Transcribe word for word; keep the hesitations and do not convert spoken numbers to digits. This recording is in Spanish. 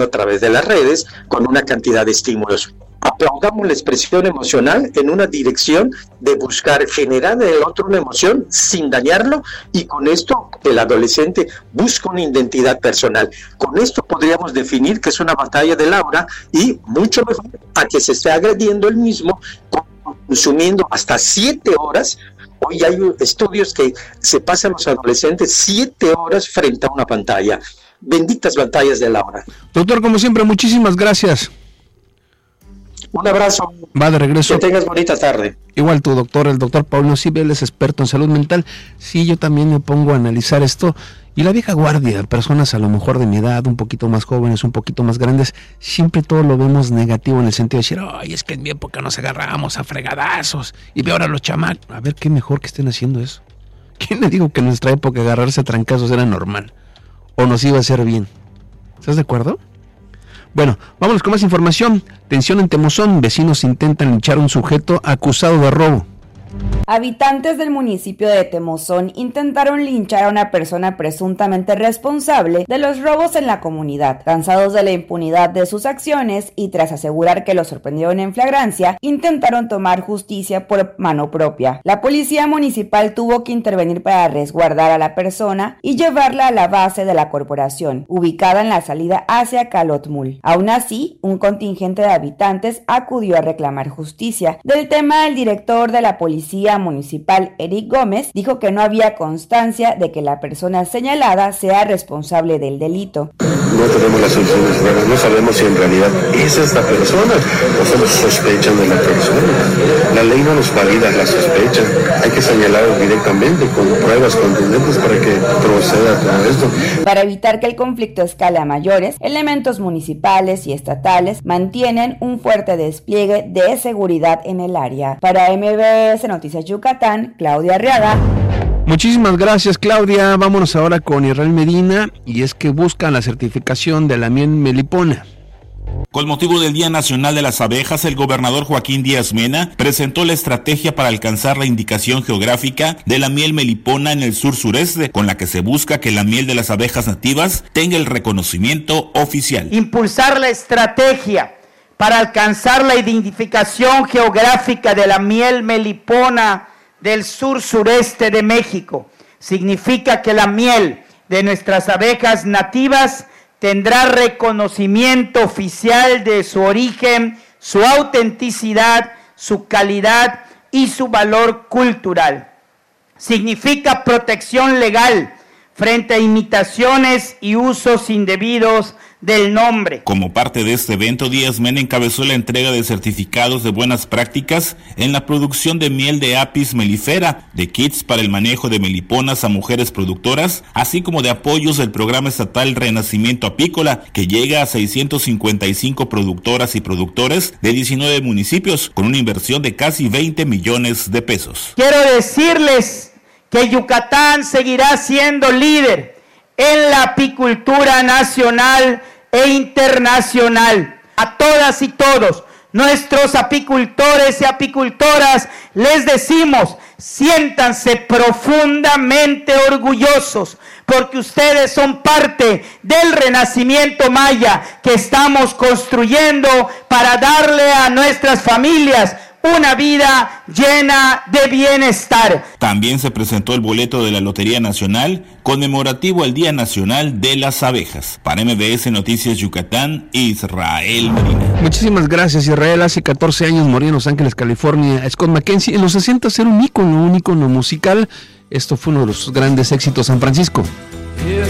a través de las redes con una cantidad de estímulos. Aplaudamos la expresión emocional en una dirección de buscar generar en el otro una emoción sin dañarlo, y con esto el adolescente busca una identidad personal. Con esto podríamos definir que es una batalla del aura, y mucho mejor a que se esté agrediendo el mismo consumiendo hasta siete horas. Hoy hay estudios que se pasan los adolescentes siete horas frente a una pantalla. Benditas batallas del aura. Doctor, como siempre, muchísimas gracias. Un abrazo. Va de regreso. Que tengas bonita tarde. Igual tú, doctor. El doctor Paulino Siebel es experto en salud mental. Sí, yo también me pongo a analizar esto. Y la vieja guardia, personas a lo mejor de mi edad, un poquito más jóvenes, un poquito más grandes, siempre todo lo vemos negativo en el sentido de decir, ay, es que en mi época nos agarrábamos a fregadazos y ve ahora los chamacos. A ver, qué mejor que estén haciendo eso. ¿Quién le digo que en nuestra época agarrarse a trancazos era normal? ¿O nos iba a hacer bien? ¿Estás de acuerdo? Bueno, vámonos con más información. Tensión en Temozón. Vecinos intentan linchar a un sujeto acusado de robo. Habitantes del municipio de Temozón intentaron linchar a una persona presuntamente responsable de los robos en la comunidad. Cansados de la impunidad de sus acciones y tras asegurar que lo sorprendieron en flagrancia, intentaron tomar justicia por mano propia. La policía municipal tuvo que intervenir para resguardar a la persona y llevarla a la base de la corporación, ubicada en la salida hacia Calotmul. Aún así, un contingente de habitantes acudió a reclamar justicia. Del tema, el director de la policía municipal, Eric Gómez, dijo que no había constancia de que la persona señalada sea responsable del delito. No tenemos las soluciones claras, no sabemos si en realidad es esta persona o solo sospechan de la persona. La ley no nos valida la sospecha, hay que señalarlo directamente con pruebas contundentes para que proceda todo esto. Para evitar que el conflicto escale a mayores, elementos municipales y estatales mantienen un fuerte despliegue de seguridad en el área. Para M B S Noticias Yucatán, Claudia Arriaga. Muchísimas gracias, Claudia. Vámonos ahora con Israel Medina, y es que buscan la certificación de la miel melipona. Con motivo del Día Nacional de las Abejas, el gobernador Joaquín Díaz Mena presentó la estrategia para alcanzar la indicación geográfica de la miel melipona en el sur sureste, con la que se busca que la miel de las abejas nativas tenga el reconocimiento oficial. Impulsar la estrategia para alcanzar la identificación geográfica de la miel melipona del sur sureste de México significa que la miel de nuestras abejas nativas tendrá reconocimiento oficial de su origen, su autenticidad, su calidad y su valor cultural. Significa protección legal frente a imitaciones y usos indebidos del nombre. Como parte de este evento, Díaz Mena encabezó la entrega de certificados de buenas prácticas en la producción de miel de Apis mellifera, de kits para el manejo de meliponas a mujeres productoras, así como de apoyos del programa estatal Renacimiento Apícola, que llega a seiscientos cincuenta y cinco productoras y productores de diecinueve municipios, con una inversión de casi veinte millones de pesos. Quiero decirles que Yucatán seguirá siendo líder en la apicultura nacional e internacional. A todas y todos nuestros apicultores y apicultoras les decimos, siéntanse profundamente orgullosos porque ustedes son parte del renacimiento maya que estamos construyendo para darle a nuestras familias una vida llena de bienestar. También se presentó el boleto de la Lotería Nacional conmemorativo al Día Nacional de las Abejas. Para M B S Noticias Yucatán, Israel Medina. Muchísimas gracias, Israel. Hace catorce años moría en Los Ángeles, California, Scott McKenzie. En los sesenta era un ícono, un ícono musical. Esto fue uno de los grandes éxitos, San Francisco.